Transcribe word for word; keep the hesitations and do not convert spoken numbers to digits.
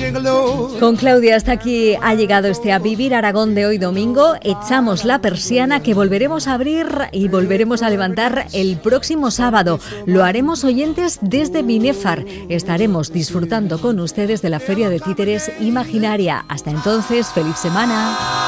Con Claudia, hasta aquí ha llegado este A Vivir Aragón de hoy domingo. Echamos la persiana que volveremos a abrir y volveremos a levantar el próximo sábado. Lo haremos, oyentes, desde Binefar. Estaremos disfrutando con ustedes de la Feria de Títeres Imaginaria. Hasta entonces, feliz semana.